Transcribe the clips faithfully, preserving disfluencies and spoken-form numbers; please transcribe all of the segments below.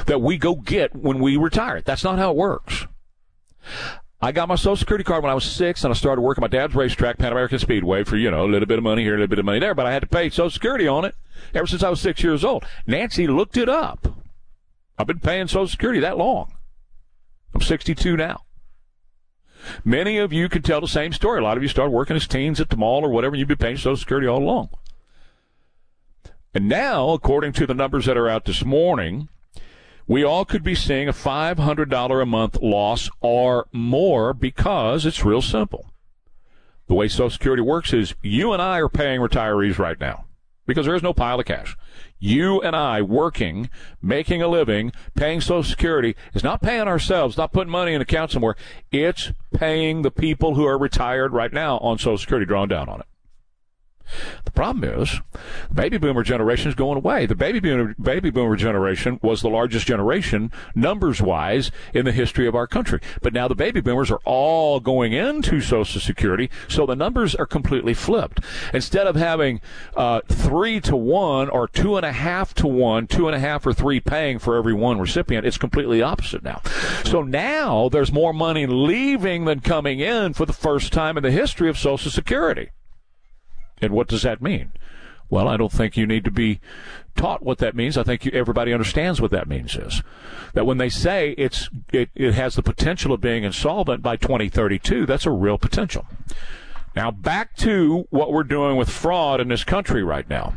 that we go get when we retire. That's not how it works. I got my Social Security card when I was six, and I started working at my dad's racetrack, Pan American Speedway, for, you know, a little bit of money here, a little bit of money there, but I had to pay Social Security on it ever since I was six years old. Nancy looked it up. I've been paying Social Security that long. I'm sixty-two now. Many of you can tell the same story. A lot of you started working as teens at the mall or whatever, and you've been paying Social Security all along. And now, according to the numbers that are out this morning, we all could be seeing a five hundred dollars a month loss or more, because it's real simple. The way Social Security works is you and I are paying retirees right now because there is no pile of cash. You and I working, making a living, paying Social Security is not paying ourselves, not putting money in an account somewhere. It's paying the people who are retired right now on Social Security, drawing down on it. The problem is, the baby boomer generation is going away. The baby boomer, baby boomer generation was the largest generation, numbers-wise, in the history of our country. But now the baby boomers are all going into Social Security, so the numbers are completely flipped. Instead of having uh, three to one or two and a half to one, two and a half or three paying for every one recipient, it's completely opposite now. So now there's more money leaving than coming in for the first time in the history of Social Security. And what does that mean? Well, I don't think you need to be taught what that means. I think you, everybody understands what that means is that when they say it's it, it has the potential of being insolvent by twenty thirty-two, that's a real potential. Now, back to what we're doing with fraud in this country right now.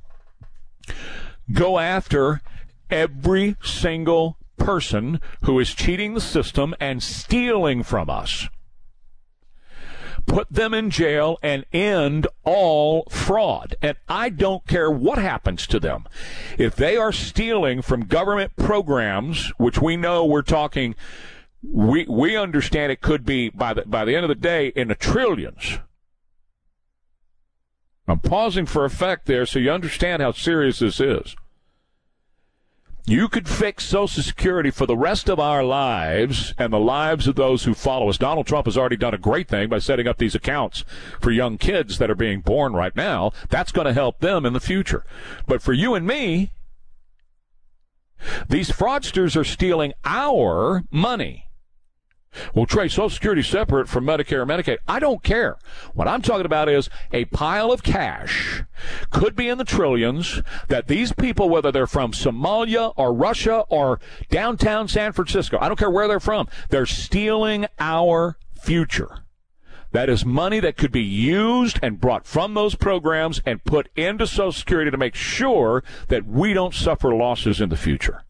Go after every single person who is cheating the system and stealing from us. Put them in jail and end all fraud. And I don't care what happens to them. If they are stealing from government programs, which we know we're talking, we we understand it could be, by the, by the end of the day, in the trillions. I'm pausing for effect there so you understand how serious this is. You could fix Social Security for the rest of our lives and the lives of those who follow us. Donald Trump has already done a great thing by setting up these accounts for young kids that are being born right now. That's going to help them in the future. But for you and me, these fraudsters are stealing our money. Well, Trey, Social Security is separate from Medicare and Medicaid. I don't care. What I'm talking about is a pile of cash, could be in the trillions, that these people, whether they're from Somalia or Russia or downtown San Francisco, I don't care where they're from, they're stealing our future. That is money that could be used and brought from those programs and put into Social Security to make sure that we don't suffer losses in the future.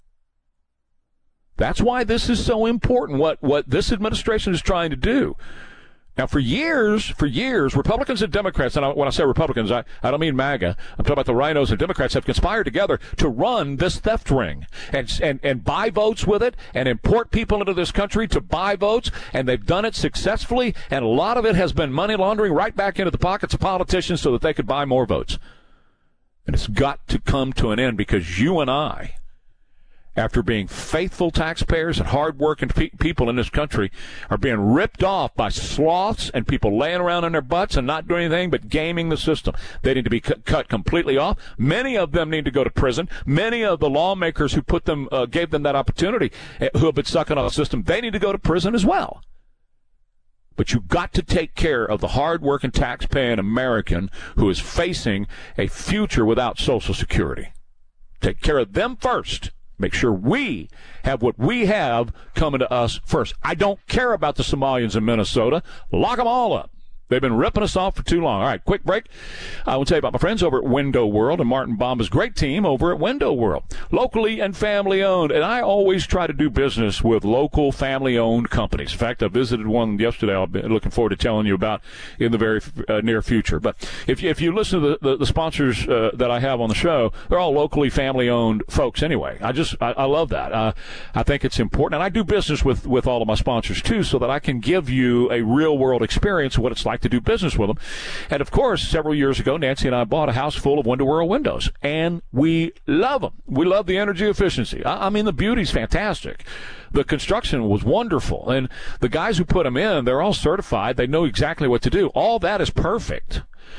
That's why this is so important, what, what this administration is trying to do. Now, for years, for years, Republicans and Democrats, and I, when I say Republicans, I, I don't mean MAGA. I'm talking about the rhinos and Democrats have conspired together to run this theft ring and, and, and buy votes with it and import people into this country to buy votes, and they've done it successfully, and a lot of it has been money laundering right back into the pockets of politicians so that they could buy more votes. And it's got to come to an end, because you and I, after being faithful taxpayers and hard-working pe- people in this country, are being ripped off by sloths and people laying around on their butts and not doing anything but gaming the system. They need to be cut, cut completely off. Many of them need to go to prison. Many of the lawmakers who put them, uh, gave them that opportunity, uh, who have been sucking off the system, they need to go to prison as well. But you've got to take care of the hard-working, tax-paying American who is facing a future without Social Security. Take care of them first. Make sure we have what we have coming to us first. I don't care about the Somalians in Minnesota. Lock them all up. They've been ripping us off for too long. All right, quick break. I will tell you about my friends over at Window World and Martin Bomba's great team over at Window World. Locally and family-owned. And I always try to do business with local family-owned companies. In fact, I visited one yesterday I'll be looking forward to telling you about in the very uh, near future. But if you, if you listen to the, the, the sponsors uh, that I have on the show, they're all locally family-owned folks anyway. I just, I, I love that. Uh, I think it's important. And I do business with, with all of my sponsors, too, so that I can give you a real-world experience of what it's like to do business with them. And of course, several years ago, Nancy and I bought a house full of Window World windows, and we love them. We love the energy efficiency. I, I mean, the beauty's fantastic. The construction was wonderful, and the guys who put them in, they're all certified. They know exactly what to do. All that is perfect.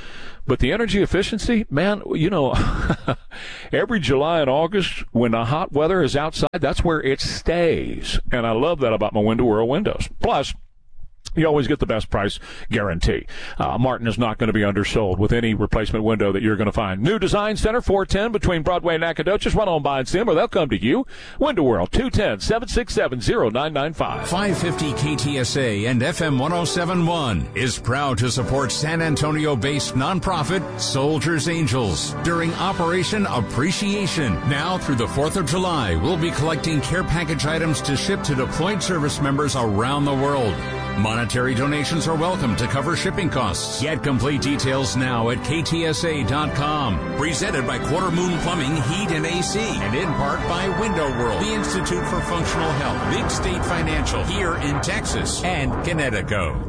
But the energy efficiency, man, you know, every July and August when the hot weather is outside, that's where it stays. And I love that about my Window World windows. Plus, you always get the best price guarantee. Uh, Martin is not going to be undersold with any replacement window that you're going to find. New Design Center, four ten between Broadway and Nacogdoches. Run on by and see them, or they'll come to you. Window World, two one zero, seven six seven, zero nine nine five. five fifty K T S A and F M one oh seven point one is proud to support San Antonio-based nonprofit Soldiers Angels during Operation Appreciation. Now through the fourth of July, we'll be collecting care package items to ship to deployed service members around the world. Monetary donations are welcome to cover shipping costs. Get complete details now at K T S A dot com. Presented by Quarter Moon Plumbing, Heat, and A C. And in part by Window World, the Institute for Functional Health, Big State Financial, here in Texas, and Connecticut.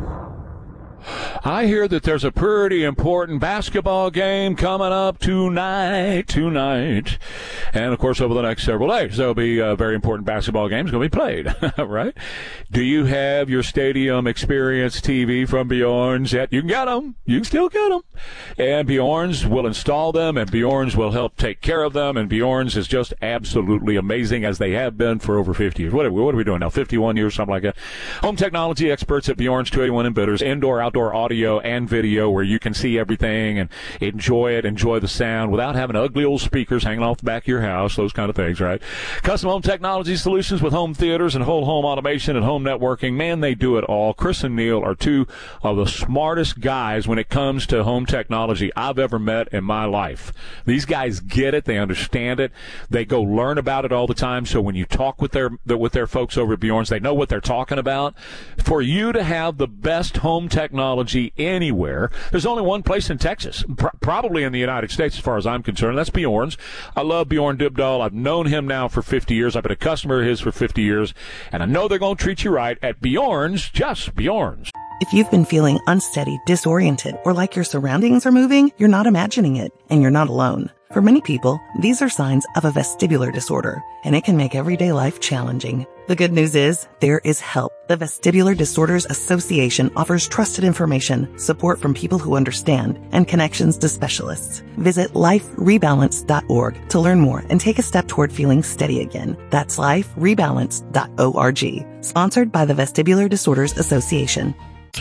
I hear that there's a pretty important basketball game coming up tonight, tonight. And, of course, over the next several days, there'll be a very important basketball games going to be played, right? Do you have your Stadium Experience T V from Bjorn's yet? You can get them. You can still get them. And Bjorn's will install them, and Bjorn's will help take care of them, and Bjorn's is just absolutely amazing, as they have been for over fifty years. What are we, what are we doing now, fifty-one years, something like that? Home technology experts at Bjorn's, two eighty-one in Bitters, indoor, outdoor audio and video where you can see everything and enjoy it, enjoy the sound without having ugly old speakers hanging off the back of your house, those kind of things, right? Custom home technology solutions with home theaters and whole home automation and home networking. Man, they do it all. Chris and Neil are two of the smartest guys when it comes to home technology I've ever met in my life. These guys get it. They understand it. They go learn about it all the time. So when you talk with their with their folks over at Bjorn's, they know what they're talking about. For you to have the best home technology anywhere, there's only one place in Texas, pr- probably in the United States as far as I'm concerned. That's Bjorn's. I love Bjorn Dybdahl. I've known him now for fifty years. I've been a customer of his for fifty years, and I know they're going to treat you right at Bjorn's, just Bjorn's. If you've been feeling unsteady, disoriented, or like your surroundings are moving, you're not imagining it, and you're not alone. For many people, these are signs of a vestibular disorder, and it can make everyday life challenging. The good news is, there is help. The Vestibular Disorders Association offers trusted information, support from people who understand, and connections to specialists. Visit life rebalance dot org to learn more and take a step toward feeling steady again. That's life rebalance dot org. Sponsored by the Vestibular Disorders Association.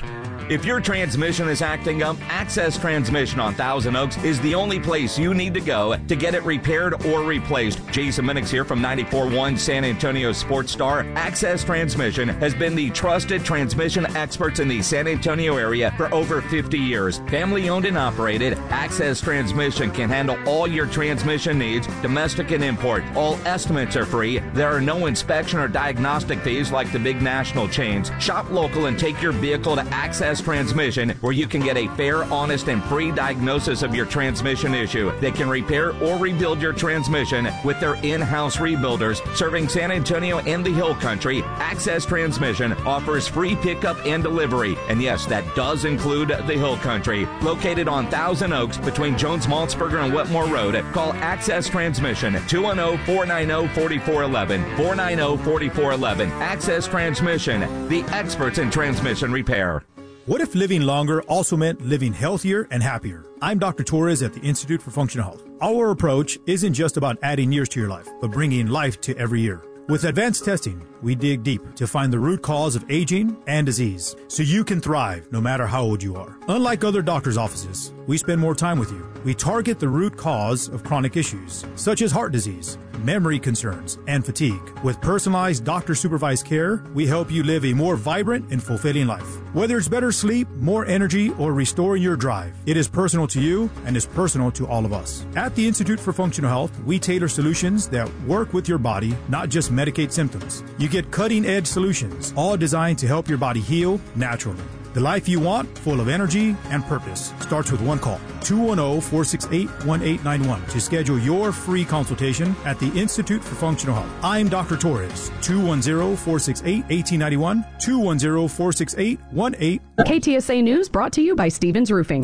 If your transmission is acting up, Access Transmission on Thousand Oaks is the only place you need to go to get it repaired or replaced. Jason Minix here from ninety-four point one San Antonio Sports Star. Access Transmission has been the trusted transmission experts in the San Antonio area for over fifty years. Family owned and operated, Access Transmission can handle all your transmission needs, domestic and import. All estimates are free. There are no inspection or diagnostic fees like the big national chains. Shop local and take your vehicle to Access Transmission, where you can get a fair, honest, and free diagnosis of your transmission issue. They can repair or rebuild your transmission with their in-house rebuilders serving San Antonio and the Hill Country. Access Transmission offers free pickup and delivery, and yes, that does include the Hill Country. Located on Thousand Oaks between Jones-Maltzberger and Wetmore Road, call Access Transmission two one zero, four nine zero, four four one one, four nine zero, four four one one. Access Transmission, the experts in transmission repair. What if living longer also meant living healthier and happier? I'm Doctor Torres at the Institute for Functional Health. Our approach isn't just about adding years to your life, but bringing life to every year. With advanced testing, we dig deep to find the root cause of aging and disease, so you can thrive no matter how old you are. Unlike other doctors' offices, we spend more time with you. We target the root cause of chronic issues, such as heart disease, memory concerns, and fatigue. With personalized doctor-supervised care, we help you live a more vibrant and fulfilling life. Whether it's better sleep, more energy, or restoring your drive, it is personal to you and is personal to all of us. At the Institute for Functional Health, we tailor solutions that work with your body, not just medicate symptoms. You get cutting-edge solutions, all designed to help your body heal naturally. The life you want, full of energy and purpose, starts with one call. two one zero, four six eight, one eight nine one to schedule your free consultation at the Institute for Functional Health. I'm Doctor Torres. two one zero, four six eight, one eight nine one, two one zero, four six eight, one eight. K T S A News brought to you by Stevens Roofing.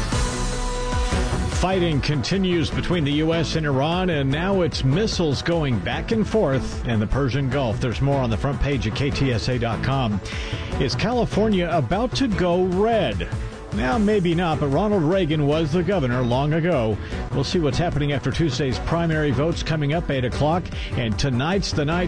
Fighting continues between the U S and Iran, and now it's missiles going back and forth in the Persian Gulf. There's more on the front page at K T S A dot com. Is California about to go red? Now, maybe not, but Ronald Reagan was the governor long ago. We'll see what's happening after Tuesday's primary votes coming up eight o'clock. And tonight's the night